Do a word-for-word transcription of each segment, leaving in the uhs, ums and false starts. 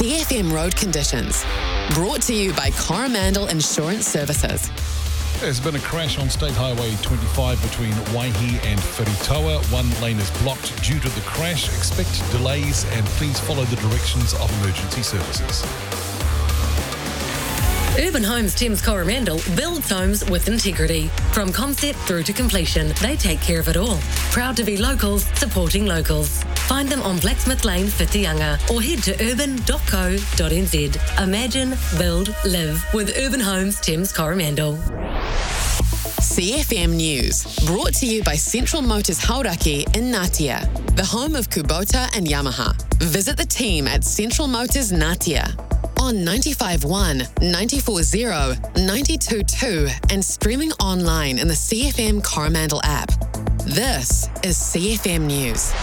C F M road conditions. Brought to you by Coromandel Insurance Services. There's been a crash on State Highway twenty-five between Waihi and Whiritoa. One lane is blocked due to the crash. Expect delays and please follow the directions of emergency services. Urban Homes Thames Coromandel builds homes with integrity. From concept through to completion, they take care of it all. Proud to be locals, supporting locals. Find them on Blacksmith Lane, Whitianga, or head to urban dot co dot n z. Imagine, build, live with Urban Homes Thames Coromandel. C F M News, brought to you by Central Motors Hauraki in Ngatea, the home of Kubota and Yamaha. Visit the team at Central Motors Ngatea on ninety-five point one, ninety-four point zero, ninety-two point two and streaming online in the C F M Coromandel app. This is C F M News.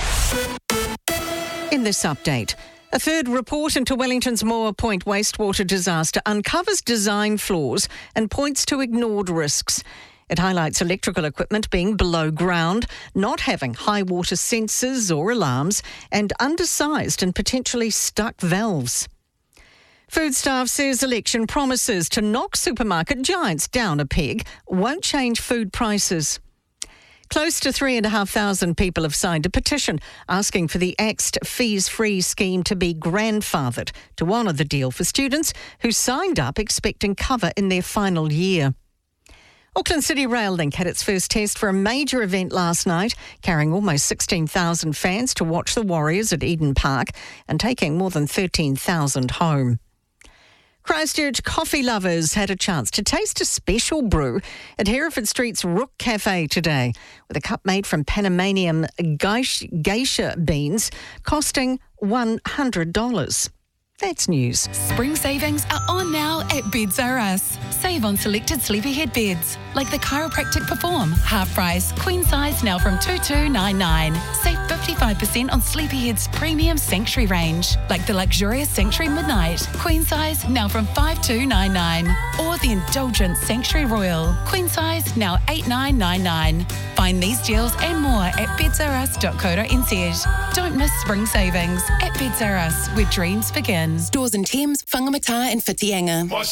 In this update, a third report into Wellington's Moore Point wastewater disaster uncovers design flaws and points to ignored risks. It highlights electrical equipment being below ground, not having high water sensors or alarms, and undersized and potentially stuck valves. Food Staff says election promises to knock supermarket giants down a peg won't change food prices. Close to three and a half thousand people have signed a petition asking for the axed fees-free scheme to be grandfathered to honour the deal for students who signed up expecting cover in their final year. Auckland City Rail Link had its first test for a major event last night, carrying almost sixteen thousand fans to watch the Warriors at Eden Park and taking more than thirteen thousand home. Christchurch coffee lovers had a chance to taste a special brew at Hereford Street's Rook Cafe today, with a cup made from Panamanian geisha beans costing one hundred dollars. That's news. Spring savings are on now at Beds R Us. Save on selected sleepyhead beds, like the Chiropractic Perform, half price, queen size now from two two nine nine. Save fifty-five percent on Sleepyhead's premium Sanctuary range, like the luxurious Sanctuary Midnight, queen size now from five two nine nine. Or the indulgent Sanctuary Royal, queen size now eight nine nine nine. Find these deals and more at beds r us dot co dot n z. Don't miss spring savings at Beds R Us, where dreams begin. Stores in Thames, Whangamata and Whitianga.